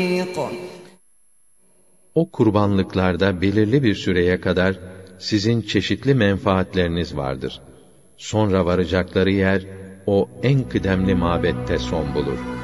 عَلِيقٌ. O kurbanlıklarda belirli bir süreye kadar sizin çeşitli menfaatleriniz vardır. Sonra varacakları yer, o en kıdemli mabette son bulur.